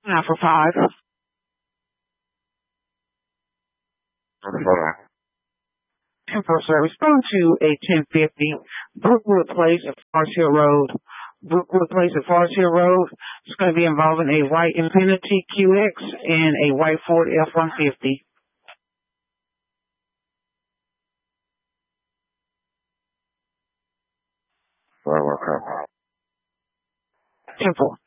Now for 5. Temporal service. Going to a 1050 Brookwood Place at Forest Hill Road. Brookwood Place at Forest Hill Road. It's going to be involving a white Infiniti QX and a white Ford F-150. Temporal.